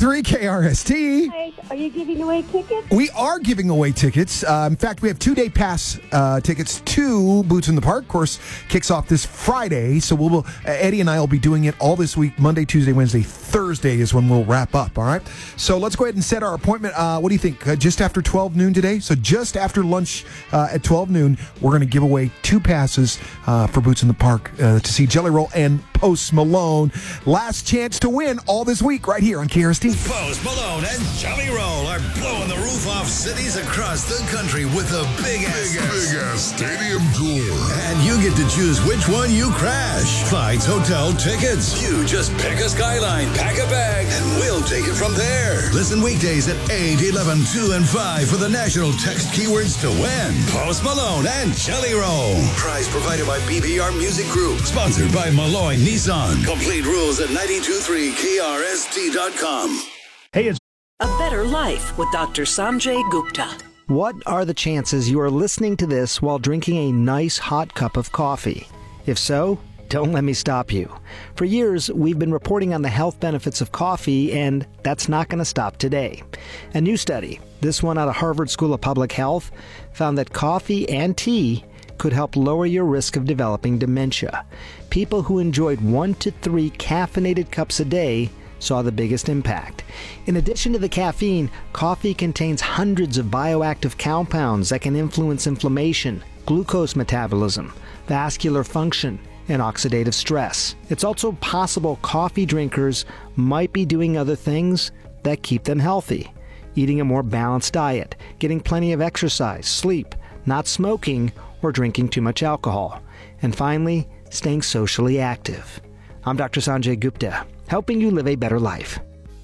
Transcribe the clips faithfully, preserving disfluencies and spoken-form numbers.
three K R S T. Hi, are you giving away tickets? We are giving away tickets. Uh, in fact, we have two-day pass uh, tickets to Boots in the Park. Of course, kicks off this Friday, so we'll, uh, Eddie and I will be doing it all this week. Monday, Tuesday, Wednesday, Thursday is when we'll wrap up, all right? So let's go ahead and set our appointment. Uh, what do you think? Uh, just after twelve noon today? So just after lunch uh, at twelve noon, we're going to give away two passes uh, for Boots in the Park uh, to see Jelly Roll and Post Malone. Last chance to win all this week right here on K R S T. Post Malone and Jelly Roll are blowing the roof off cities across the country with a big-ass Big ass, big ass stadium tour. And you get to choose which one you crash. Flights, hotel, tickets. You just pick a skyline, pack a bag, and we'll take it from there. Listen weekdays at eight, eleven, two, and five for the national text keywords to win. Post Malone and Jelly Roll. Prize provided by B B R Music Group. Sponsored by Malloy Nissan. Complete rules at nine two three K R S T dot com. Hey, it's A Better Life with Doctor Sanjay Gupta. What are the chances you are listening to this while drinking a nice hot cup of coffee? If so, don't let me stop you. For years, we've been reporting on the health benefits of coffee, and that's not going to stop today. A new study, this one out of Harvard School of Public Health, found that coffee and tea could help lower your risk of developing dementia. People who enjoyed one to three caffeinated cups a day saw the biggest impact. In addition to the caffeine, coffee contains hundreds of bioactive compounds that can influence inflammation, glucose metabolism, vascular function, and oxidative stress. It's also possible coffee drinkers might be doing other things that keep them healthy. Eating a more balanced diet, getting plenty of exercise, sleep, not smoking, or drinking too much alcohol. And finally, staying socially active. I'm Doctor Sanjay Gupta, helping you live a better life.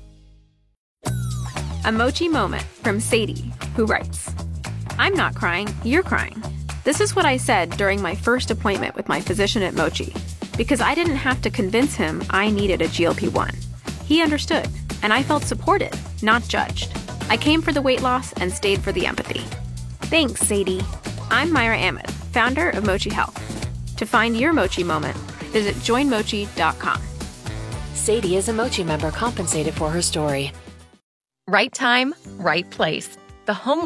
A Mochi moment from Sadie, who writes, I'm not crying, you're crying. This is what I said during my first appointment with my physician at Mochi, because I didn't have to convince him I needed a G L P one. He understood, and I felt supported, not judged. I came for the weight loss and stayed for the empathy. Thanks, Sadie. I'm Myra Ahmed, founder of Mochi Health. To find your Mochi moment, visit join mochi dot com. Sadie is a Mochi member compensated for her story. Right time, right place. The home